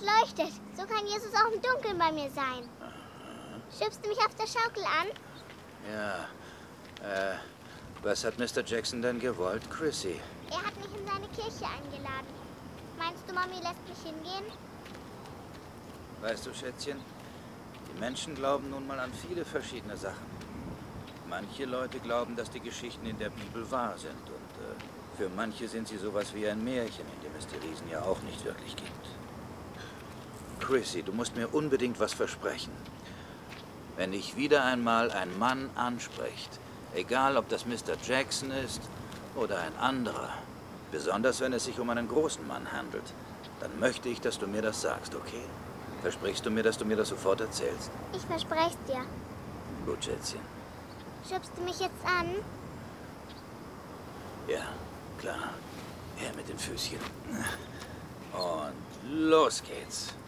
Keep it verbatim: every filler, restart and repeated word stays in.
leuchtet. So kann Jesus auch im Dunkeln bei mir sein. Schubst du mich auf der Schaukel an? Ja. Äh, was hat Mister Jackson denn gewollt, Chrissy? Er hat mich in seine Kirche eingeladen. Meinst du, Mami lässt mich hingehen? Weißt du, Schätzchen, die Menschen glauben nun mal an viele verschiedene Sachen. Manche Leute glauben, dass die Geschichten in der Bibel wahr sind. Und äh, für manche sind sie sowas wie ein Märchen, in dem es die Riesen ja auch nicht wirklich gibt. Chrissy, du musst mir unbedingt was versprechen. Wenn dich wieder einmal ein Mann anspricht, egal ob das Mister Jackson ist oder ein anderer, besonders wenn es sich um einen großen Mann handelt, dann möchte ich, dass du mir das sagst, okay? Versprichst du mir, dass du mir das sofort erzählst? Ich verspreche es dir. Gut, Schätzchen. Schubst du mich jetzt an? Ja, klar. Her mit den Füßchen. Und los geht's.